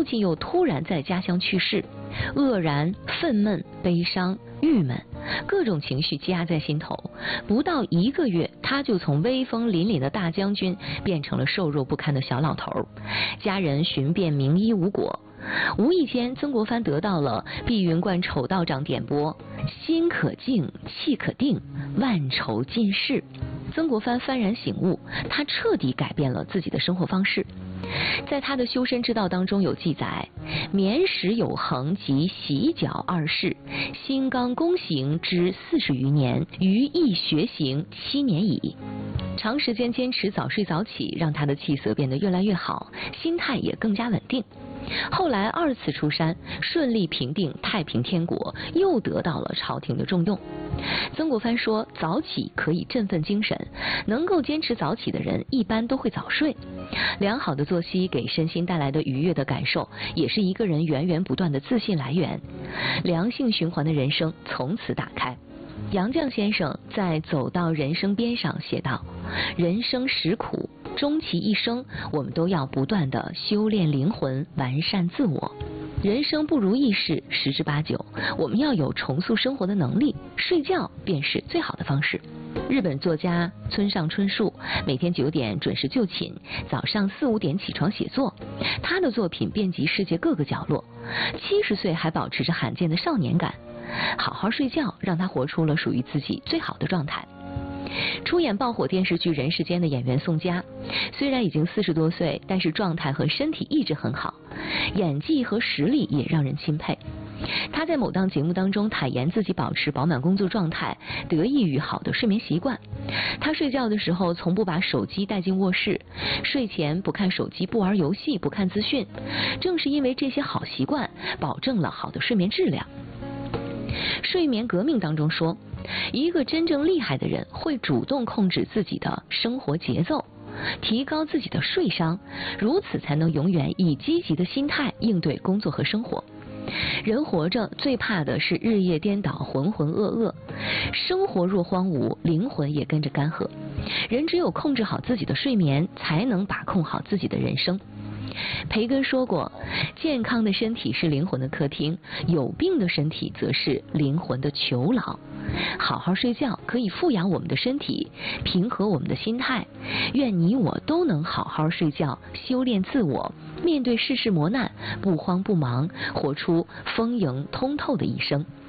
父亲又突然在家乡去世，愕然、愤懑、悲伤、郁闷，各种情绪积压在心头。不到1个月，他就从威风凛凛的大将军变成了瘦弱不堪的小老头。家人寻遍名医无果，无意间曾国藩得到了碧云观丑道长点拨：心可静，气可定，万愁尽释。曾国藩幡然醒悟，他彻底改变了自己的生活方式。在他的修身之道当中有记载：眠食有恒及洗脚2事，心刚躬行之40余年，于意学行7年矣。长时间坚持早睡早起，让他的气色变得越来越好，心态也更加稳定。后来2次出山，顺利平定太平天国，又得到了朝廷的重用。曾国藩说，早起可以振奋精神，能够坚持早起的人一般都会早睡。良好的作息给身心带来的愉悦的感受，也是一个人源源不断的自信来源。良性循环的人生从此打开。杨绛先生在《走到人生边上》写道：人生实苦，终其一生，我们都要不断的修炼灵魂，完善自我。人生不如意事10之8九，我们要有重塑生活的能力，睡觉便是最好的方式。日本作家村上春树每天9点准时就寝，早上4、5点起床写作，他的作品遍及世界各个角落。70岁还保持着罕见的少年感，好好睡觉，让他活出了属于自己最好的状态。出演爆火电视剧《人世间》的演员宋佳，虽然已经40多岁，但是状态和身体一直很好，演技和实力也让人钦佩。他在某档节目当中坦言自己保持饱满工作状态，得益于好的睡眠习惯。他睡觉的时候从不把手机带进卧室，睡前不看手机，不玩游戏，不看资讯。正是因为这些好习惯，保证了好的睡眠质量。睡眠革命当中说，一个真正厉害的人会主动控制自己的生活节奏，提高自己的睡商，如此才能永远以积极的心态应对工作和生活。人活着最怕的是日夜颠倒，浑浑噩噩。生活若荒芜，灵魂也跟着干涸。人只有控制好自己的睡眠，才能把控好自己的人生。培根说过，健康的身体是灵魂的客厅，有病的身体则是灵魂的囚牢。好好睡觉可以富养我们的身体，平和我们的心态。愿你我都能好好睡觉，修炼自我，面对世事磨难不慌不忙，活出丰盈通透的一生。